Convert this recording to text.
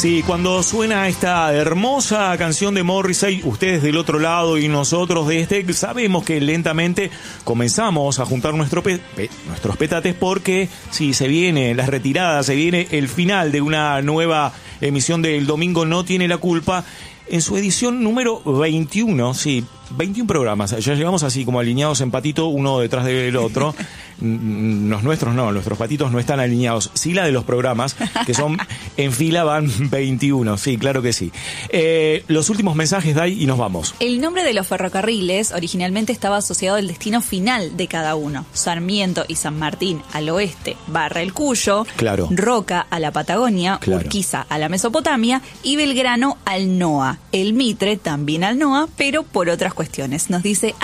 Sí, cuando suena esta hermosa canción de Morrissey, ustedes del otro lado y nosotros de este, sabemos que lentamente comenzamos a juntar nuestros petates porque sí, se viene la retirada, se viene el final de una nueva emisión del Domingo No Tiene la Culpa en su edición número 21, sí, 21 programas. Ya llegamos así como alineados en patito, uno detrás del otro. Los nuestros no, nuestros patitos no están alineados. Sí, la de los programas, que son en fila, van 21. Sí, claro que sí. Los últimos mensajes, Dai, y nos vamos. El nombre de los ferrocarriles originalmente estaba asociado al destino final de cada uno. Sarmiento y San Martín al oeste, barra el Cuyo. Claro. Roca a la Patagonia, claro. Urquiza a la Mesopotamia y Belgrano al NOA. El Mitre también al NOA, pero por otras cuestiones. Nos dice